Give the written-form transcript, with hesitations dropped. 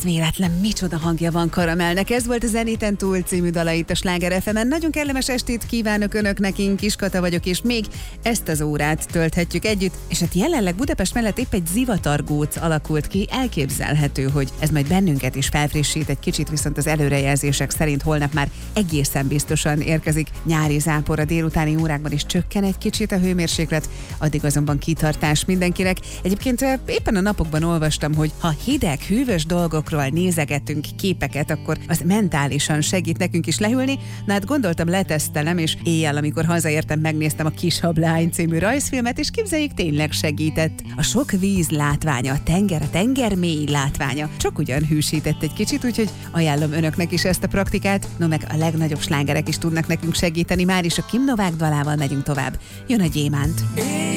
Eszméletlen, micsoda hangja van Karamellnek. Ez volt a Zeniten túl című dala itt a Sláger FM-en. Nagyon kellemes estét kívánok önöknek, én Kiskata vagyok, és még ezt az órát tölthetjük együtt. És hát jelenleg Budapest mellett épp egy zivatargóc alakult ki. Elképzelhető, hogy ez majd bennünket is felfrissít egy kicsit, viszont az előrejelzések szerint holnap már egészen biztosan érkezik nyári zápor, a délutáni órákban is csökken egy kicsit a hőmérséklet, addig azonban kitartás mindenkinek. Egyébként éppen a napokban olvastam, hogy ha hideg, hűvös dolgokról nézegetünk képeket, akkor az mentálisan segít nekünk is lehűlni. Na hát gondoltam, letesztelem, és éjjel, amikor hazaértem, megnéztem a Kishablány című rajzfilmet, és képzeljék, tényleg segített. A sok víz látványa, a tenger mély látványa csak ugyan hűsített egy kicsit, úgyhogy ajánlom önöknek is ezt a praktikát. No, meg a legnagyobb slágerek is tudnak nekünk segíteni. Már is a Kim Novák dalával megyünk tovább. Jön a Gyémánt.